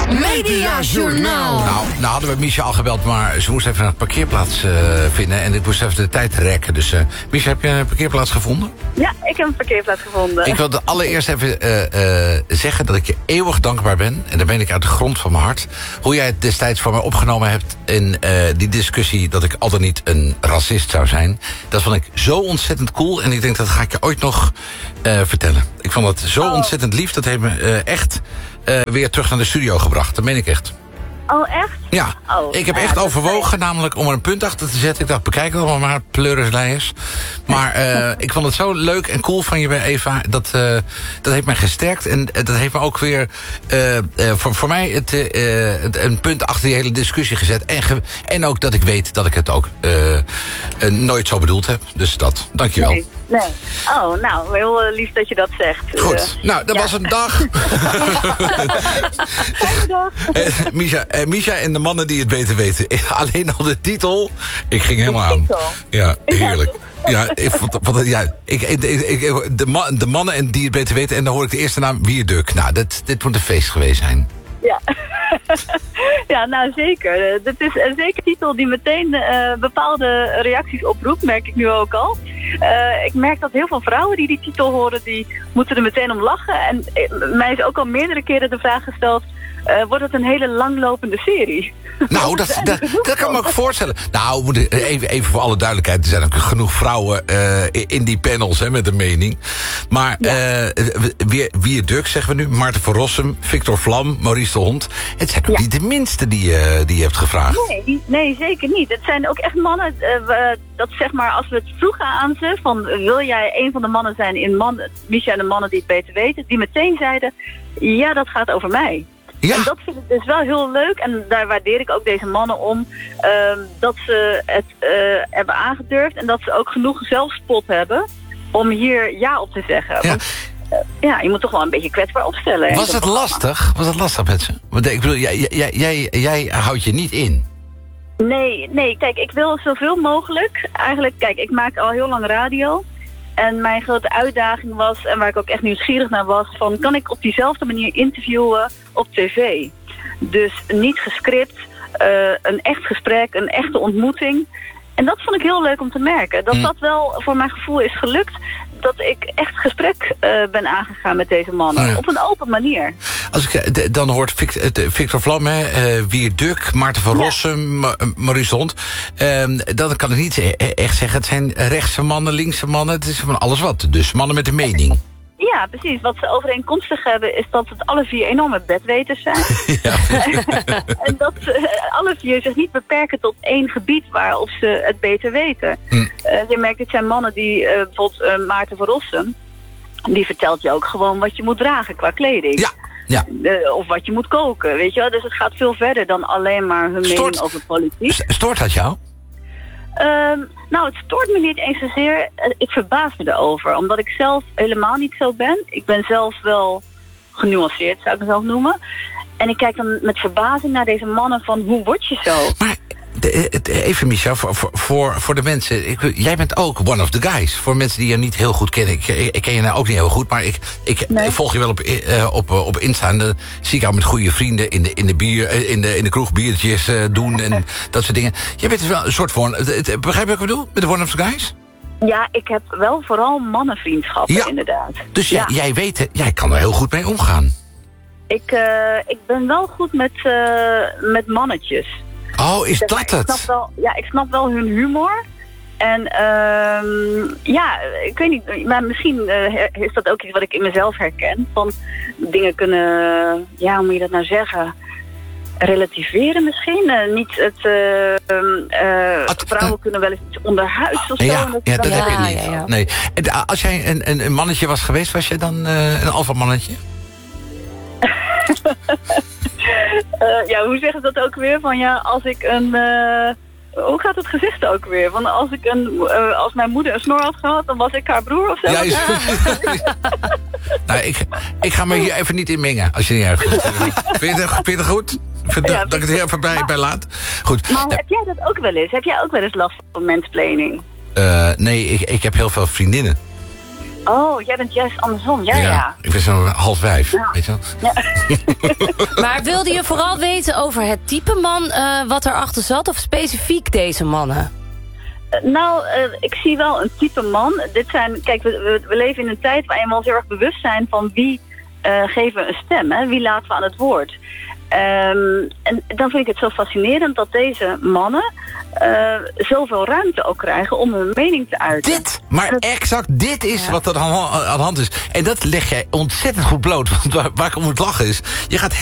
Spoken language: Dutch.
Mediajournaal. Nou hadden we Misha al gebeld, maar ze moest even een parkeerplaats vinden. En ik moest even de tijd rekken. Dus Misha, heb je een parkeerplaats gevonden? Ja, ik heb een parkeerplaats gevonden. Ik wilde allereerst even zeggen dat ik je eeuwig dankbaar ben. En daar ben ik uit de grond van mijn hart. Hoe jij het destijds voor mij opgenomen hebt in die discussie dat ik altijd niet een racist zou zijn. Dat vond ik zo ontzettend cool. En ik denk dat ga ik je ooit nog vertellen. Ik vond dat zo ontzettend lief. Dat heeft me echt weer terug naar de studio gebracht. Dat meen ik echt. Oh, echt? Ja, ik heb echt overwogen namelijk om er een punt achter te zetten. Ik dacht, bekijk het allemaal maar, pleurislijers. Maar ik vond het zo leuk en cool van je bij Eva. Dat heeft mij gesterkt. En dat heeft me ook weer voor mij een punt achter die hele discussie gezet. En ook dat ik weet dat ik het ook nooit zo bedoeld heb. Dus dat, dankjewel. Nee. Oh, nou, heel lief dat je dat zegt. Goed, nou, dat was een dag. Misha en de mannen die het beter weten. Alleen al de titel, ik ging helemaal aan. Ja, heerlijk. Ja, de mannen en die het beter weten. En dan hoor ik de eerste naam Wierduk. Nou, dit moet een feest geweest zijn. Ja. Ja, nou zeker. Dit is een zeker titel die meteen bepaalde reacties oproept, merk ik nu ook al. Ik merk dat heel veel vrouwen die die titel horen, die moeten er meteen om lachen. En mij is ook al meerdere keren de vraag gesteld, wordt het een hele langlopende serie? Nou, dat kan me ook voorstellen. Nou, even voor alle duidelijkheid, er zijn ook genoeg vrouwen in die panels met een mening. Maar Wierduk zeggen we nu, Maarten van Rossum, Victor Vlam, Maurice de Hond. Het zijn ook niet de minste die je hebt gevraagd. Nee, zeker niet. Het zijn ook echt mannen, dat zeg maar, als we het vroegen aan ze, van wil jij een van de mannen zijn in Misha en de mannen die het beter weten, die meteen zeiden, ja, dat gaat over mij. Ja. En dat vind ik dus wel heel leuk. En daar waardeer ik ook deze mannen om. Dat ze het hebben aangedurfd. En dat ze ook genoeg zelfspot hebben om hier ja op te zeggen. Ja. Want je moet toch wel een beetje kwetsbaar opstellen. Was het lastig? Was het lastig met ze? Want ik bedoel, jij houdt je niet in. Nee. Kijk, ik wil zoveel mogelijk. Eigenlijk, kijk, ik maak al heel lang radio. En mijn grote uitdaging was, en waar ik ook echt nieuwsgierig naar was, van kan ik op diezelfde manier interviewen op tv? Dus niet gescript, een echt gesprek, een echte ontmoeting. En dat vond ik heel leuk om te merken. Dat wel voor mijn gevoel is gelukt. Dat ik echt gesprek ben aangegaan met deze mannen. Ja. Op een open manier. Als ik dan hoort Victor Vlam, Wierduk, Maarten van Rossum, Maurice de Hond. Dan kan ik niet echt zeggen, het zijn rechtse mannen, linkse mannen. Het is van alles wat. Dus mannen met een mening. Ja, precies. Wat ze overeenkomstig hebben is dat het alle vier enorme bedweters zijn. Ja. En dat ze alle vier zich niet beperken tot één gebied waarop ze het beter weten. Je merkt, het zijn mannen die, bijvoorbeeld Maarten van Rossum, die vertelt je ook gewoon wat je moet dragen qua kleding. Ja. Of wat je moet koken, weet je wel. Dus het gaat veel verder dan alleen maar hun mening over politiek. Stoort dat jou? Nou, het stoort me niet eens zozeer. Ik verbaas me erover, omdat ik zelf helemaal niet zo ben. Ik ben zelf wel genuanceerd, zou ik mezelf noemen. En ik kijk dan met verbazing naar deze mannen van, hoe word je zo? Maar even, Misha, voor de mensen. Jij bent ook one of the guys. Voor mensen die je niet heel goed kennen. Ik ken je nou ook niet heel goed, maar ik volg je wel op Insta. En dan zie ik jou met goede vrienden in de kroeg biertjes doen en dat soort dingen. Jij bent wel een soort van, begrijp je wat ik bedoel? Met de one of the guys? Ja, ik heb wel vooral mannenvriendschappen, inderdaad. Dus jij weet, jij kan er heel goed mee omgaan. Ik ben wel goed met mannetjes. Oh, is dat het? Ik snap wel hun humor. En ik weet niet, maar misschien is dat ook iets wat ik in mezelf herken. Van dingen kunnen, hoe moet je dat nou zeggen, relativeren misschien. Niet vrouwen kunnen wel eens iets onderhuids of zo. Ja, dat heb je niet. Ja. Nee. En als jij een mannetje was geweest, was je dan een alfamannetje? Hoe zeggen ze dat ook weer? Van als ik een... hoe gaat het gezegd ook weer? Van als mijn moeder een snor had gehad, dan was ik haar broer of zo. Ja, nou, ik ga me hier even niet in mengen, als je niet erg vindt. Vind je het goed? Dat ik het heel even bij laat? Goed. Maar heb jij dat ook wel eens? Heb jij ook wel eens last van mansplaining? Nee, ik heb heel veel vriendinnen. Oh, jij bent juist andersom. Ja. Ik ben zo'n half wijf, weet je wel. Ja. Maar wilde je vooral weten over het type man wat erachter zat... of specifiek deze mannen? Nou, ik zie wel een type man. Kijk, we leven in een tijd waarin we ons heel erg bewust zijn van wie geven we een stem. Hè? Wie laten we aan het woord. En dan vind ik het zo fascinerend dat deze mannen zoveel ruimte ook krijgen om hun mening te uiten. Exact dit is wat er aan de hand is. En dat leg jij ontzettend goed bloot. Want waar ik om moet lachen is, je gaat